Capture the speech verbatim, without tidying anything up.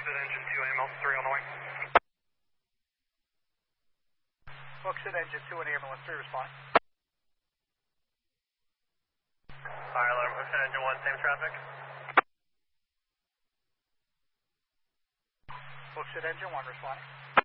Hooksett engine two, ambulance three on the way. Hooksett engine two and ambulance three responding. Fire alarm, Hooksett engine one, same traffic. Hooksett engine one responding.